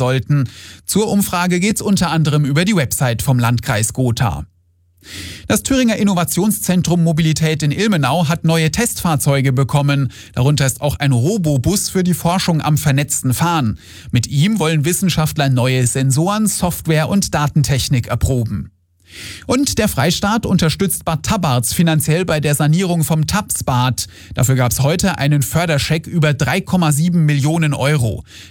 sollten. Zur Umfrage geht's unter anderem über die Website vom Landkreis Gotha. Das Thüringer Innovationszentrum Mobilität in Ilmenau hat neue Testfahrzeuge bekommen. Darunter ist auch ein Robobus für die Forschung am vernetzten Fahren. Mit ihm wollen Wissenschaftler neue Sensoren, Software und Datentechnik erproben. Und der Freistaat unterstützt Bad Tabarz finanziell bei der Sanierung vom Tapsbad. Dafür gab es heute einen Förderscheck über 3,7 Millionen Euro.